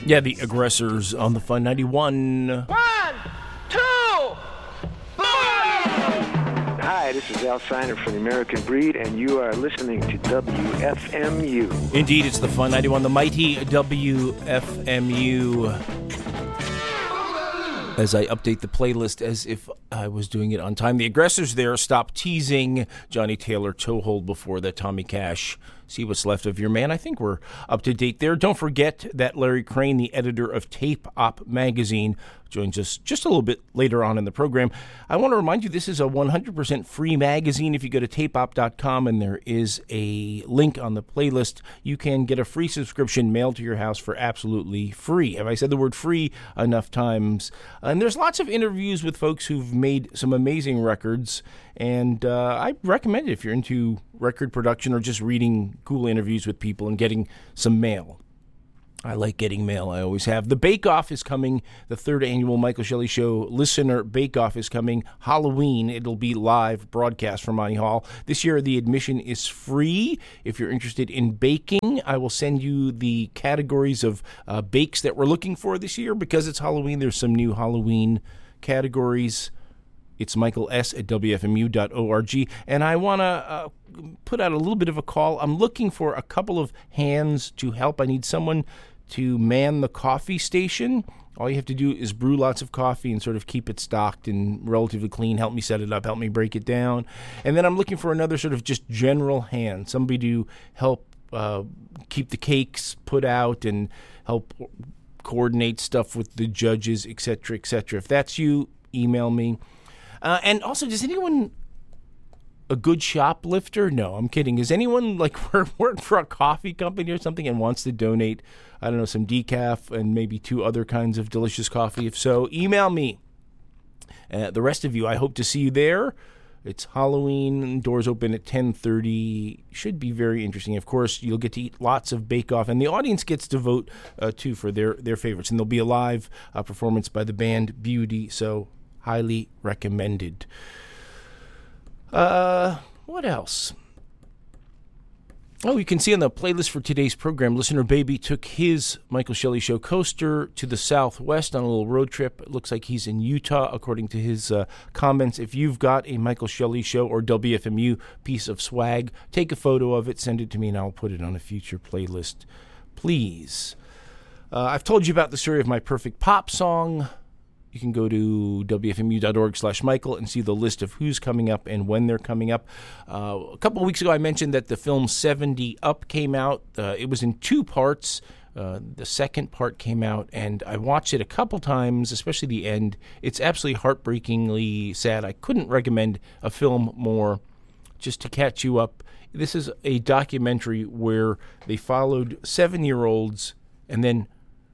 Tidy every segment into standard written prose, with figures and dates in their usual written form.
Yeah, the Aggressors on the Fun 91. 1, 2, 3! Hi, this is Al Steiner from the American Breed, and you are listening to WFMU. Indeed, it's the Fun 91, the mighty WFMU. As I update the playlist as if I was doing it on time. The Aggressors there, Stop Teasing, Johnny Taylor, Toehold before that, Tommy Cash, See What's Left of Your Man. I think we're up to date there. Don't forget that Larry Crane, the editor of Tape Op magazine, joins us just a little bit later on in the program. I want to remind you this is a 100% free magazine. If you go to tapeop.com and there is a link on the playlist, you can get a free subscription mailed to your house for absolutely free. Have I said the word free enough times? And there's lots of interviews with folks who've made some amazing records, and I recommend it if you're into record production or just reading cool interviews with people and getting some mail. I like getting mail. I always have. The Bake Off is coming. The third annual Michael Shelley Show Listener Bake Off is coming. Halloween, it'll be live broadcast from Monty Hall. This year, the admission is free. If you're interested in baking, I will send you the categories of bakes that we're looking for this year. Because it's Halloween, there's some new Halloween categories. It's Michael S. at WFMU.org. And I want to put out a little bit of a call. I'm looking for a couple of hands to help. I need someone to man the coffee station. All you have to do is brew lots of coffee and sort of keep it stocked and relatively clean. Help me set it up. Help me break it down. And then I'm looking for another sort of just general hand, somebody to help keep the cakes put out and help coordinate stuff with the judges, etc., etc. If that's you, email me. And also, does anyone a good shoplifter? No, I'm kidding. Is anyone like work for a coffee company or something and wants to donate, I don't know, some decaf and maybe 2 other kinds of delicious coffee? If so, email me. The rest of you, I hope to see you there. It's Halloween. Doors open at 10:30. Should be very interesting. Of course, you'll get to eat lots of bake-off, and the audience gets to vote, too, for their favorites. And there'll be a live performance by the band Beauty, so highly recommended. What else? Oh, you can see on the playlist for today's program, Listener Baby took his Michael Shelley Show coaster to the Southwest on a little road trip. It looks like he's in Utah, according to his comments. If you've got a Michael Shelley Show or WFMU piece of swag, take a photo of it, send it to me, and I'll put it on a future playlist, please. I've told you about the story of my perfect pop song. You can go to WFMU.org/Michael and see the list of who's coming up and when they're coming up. A couple of weeks ago, I mentioned that the film 70 Up came out. It was in 2 parts. The second part came out, and I watched it a couple times, especially the end. It's absolutely heartbreakingly sad. I couldn't recommend a film more. Just to catch you up, this is a documentary where they followed 7-year-olds and then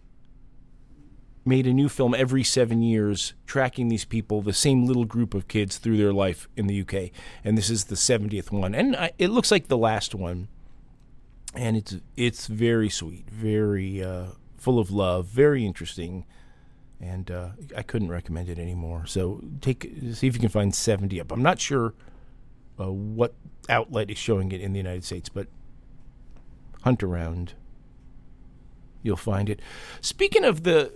made a new film every 7 years, tracking these people, the same little group of kids through their life in the UK. And this is the 70th one. And it looks like the last one. And it's very sweet, very full of love, very interesting. And I couldn't recommend it anymore. So see if you can find 70 Up. I'm not sure what outlet is showing it in the United States, but hunt around. You'll find it. Speaking of the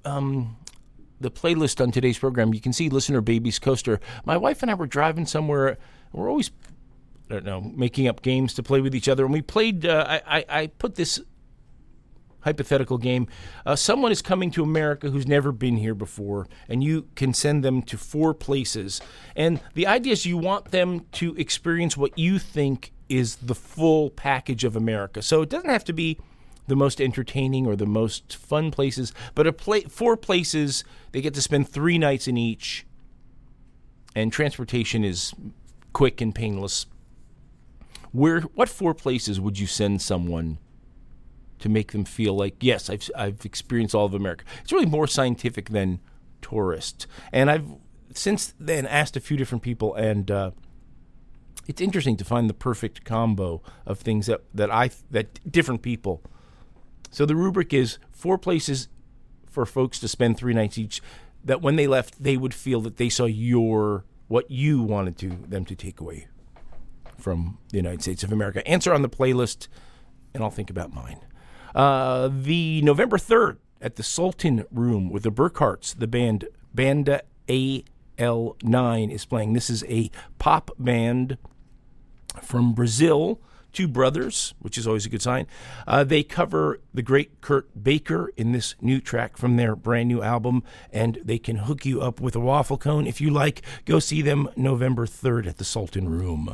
playlist on today's program, you can see Listener Baby's coaster. My wife and I were driving somewhere. We're always, I don't know, making up games to play with each other. And we played, I put this hypothetical game. Someone is coming to America who's never been here before, and you can send them to 4 places. And the idea is you want them to experience what you think is the full package of America. So it doesn't have to be the most entertaining or the most fun places, but 4 places. They get to spend 3 nights in each, and transportation is quick and painless. What 4 places would you send someone to make them feel like, yes, I've experienced all of America? It's really more scientific than tourist. And I've since then asked a few different people, and it's interesting to find the perfect combo of things that different people. So the rubric is 4 places for folks to spend 3 nights each, that when they left, they would feel that they saw what you wanted them to take away from the United States of America. Answer on the playlist, and I'll think about mine. The November 3rd, at the Sultan Room with the Burkharts. The band Banda AL9 is playing. This is a pop band from Brazil, two brothers, which is always a good sign. They cover the great Kurt Baker in this new track from their brand new album, and they can hook you up with a waffle cone. If you like, go see them November 3rd at the Sultan Room.